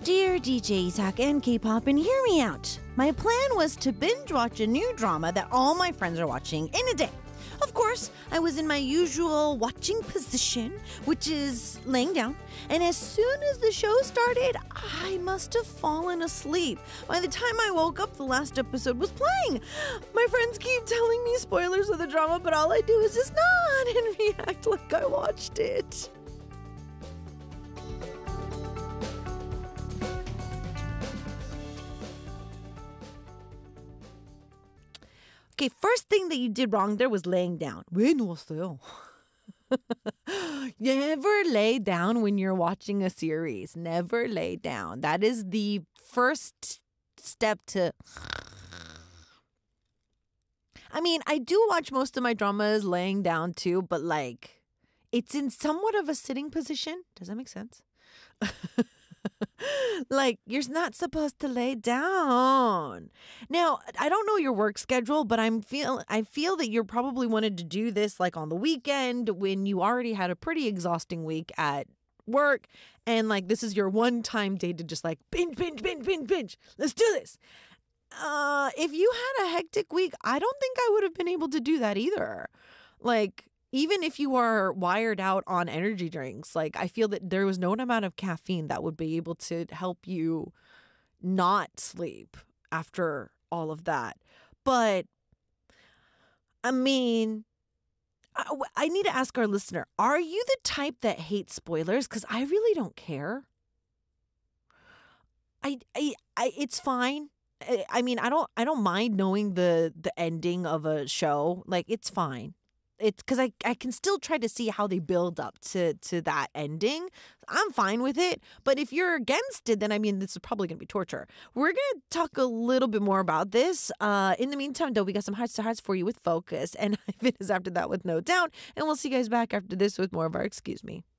Dear DJ Zach and K-pop, and hear me out. My plan was to binge watch a new drama that all my friends are watching in a day. Of course, I was in my usual watching position, which is laying down, and as soon as the show started, I must have fallen asleep. By the time I woke up, the last episode was playing. My friends keep telling me spoilers of the drama, but all I do is just nod and react like I watched it. Okay, first thing that you did wrong there was laying down. 왜 누웠어요? Never lay down when you're watching a series. Never lay down. That is the first step to... I mean, I do watch most of my dramas laying down too, but like, it's in somewhat of a sitting position. Does that make sense? Like, you're not supposed to lay down. Now, I don't know your work schedule, but I feel that you're probably wanted to do this like on the weekend when you already had a pretty exhausting week at work. And like, this is your one-time day to just like binge. Let's do this. If you had a hectic week, I don't think I would have been able to do that either. Like, even if you are wired out on energy drinks, like I feel that there was no amount of caffeine that would be able to help you not sleep after all of that. But I mean, I need to ask our listener, are you the type that hates spoilers? Because I really don't care. It's fine. I mean, I don't mind knowing the ending of a show. Like, it's fine. It's because I can still try to see how they build up to that ending. I'm fine with it. But if you're against it, then I mean, this is probably going to be torture. We're going to talk a little bit more about this. In the meantime, though, we got some hearts to hearts for you with Focus. And Ivan is after that with No Doubt. And we'll see you guys back after this with more of our Excuse Me.